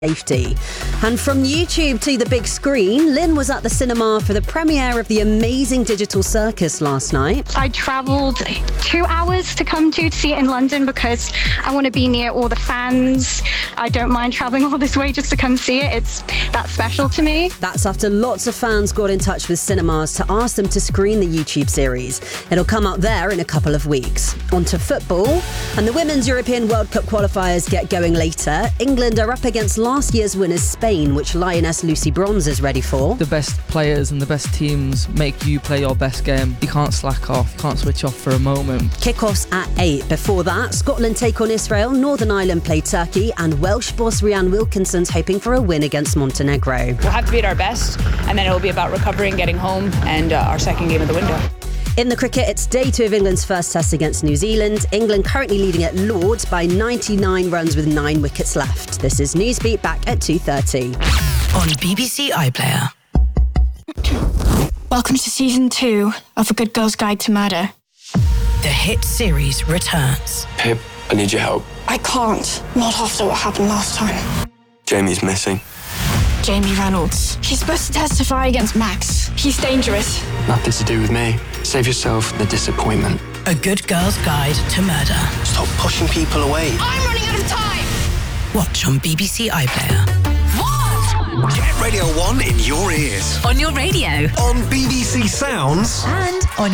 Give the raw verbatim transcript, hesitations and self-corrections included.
safety. And from YouTube to the big screen, Lynn was at the cinema for the premiere of The Amazing Digital Circus last night. I travelled two hours to come to, to see it in London because I want to be near all the fans. I don't mind travelling all this way just to come see it. It's that special to me. That's after lots of fans got in touch with cinemas to ask them to screen the YouTube series. It'll come out there in a couple of weeks. On to football, and the Women's European World Cup qualifiers get going later. England are up against last year's winners Spain, which Lioness Lucy Bronze is ready for. The best players and the best teams make you play your best game. You can't slack off, you can't switch off for a moment. Kickoffs at eight. Before that, Scotland take on Israel, Northern Ireland play Turkey, and Welsh boss Rhian Wilkinson's hoping for a win against Montenegro. We'll have to be at our best, and then it will be about recovering, getting home, and uh, our second game of the window. In the cricket, it's day two of England's first test against New Zealand. England currently leading at Lords by ninety-nine runs with nine wickets left. This is Newsbeat, back at two thirty. On B B C iPlayer. Welcome to season two of A Good Girl's Guide to Murder. The hit series returns. Pip, I need your help. I can't. Not after what happened last time. Jamie's missing. Jamie Reynolds. He's supposed to testify against Max. He's dangerous. Nothing to do with me. Save yourself the disappointment. A Good Girl's Guide to Murder. Stop pushing people away. I'm running out of time! Watch on B B C iPlayer. What? Get Radio one in your ears. On your radio. On B B C Sounds. And on